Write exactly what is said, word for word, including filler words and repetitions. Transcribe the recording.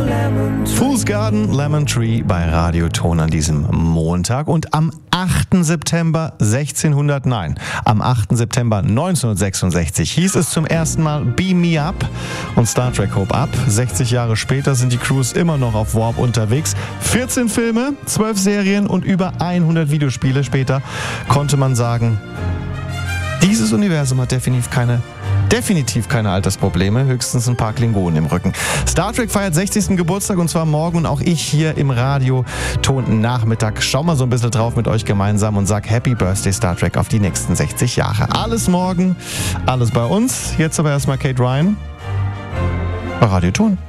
Fool's Garden, Lemon Tree bei Radioton an diesem Montag. Und am achten September sechzehnhundert, nein, am achten September neunzehnhundertsechsundsechzig hieß es zum ersten Mal Beam Me Up und Star Trek Hope Up. sechzig Jahre später sind die Crews immer noch auf Warp unterwegs. vierzehn Filme, zwölf Serien und über hundert Videospiele später konnte man sagen, dieses Universum hat definitiv keine Definitiv keine Altersprobleme, höchstens ein paar Klingonen im Rücken. Star Trek feiert sechzigsten Geburtstag und zwar morgen und auch ich hier im Radio-Ton Nachmittag. Schau mal so ein bisschen drauf mit euch gemeinsam und sag Happy Birthday Star Trek auf die nächsten sechzig Jahre. Alles morgen, alles bei uns. Jetzt aber erstmal Kate Ryan bei Radio Ton.